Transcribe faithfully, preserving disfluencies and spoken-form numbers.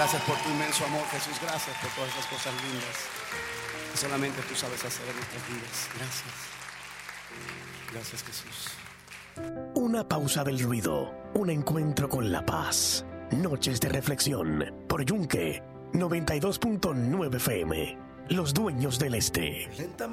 Gracias por tu inmenso amor, Jesús. Gracias por todas esas cosas lindas que solamente tú sabes hacer en nuestras vidas. Gracias. Gracias, Jesús. Una pausa del ruido, un encuentro con la paz. Noches de reflexión por Yunque noventa y dos punto nueve F M. Los dueños del este. Lentamente.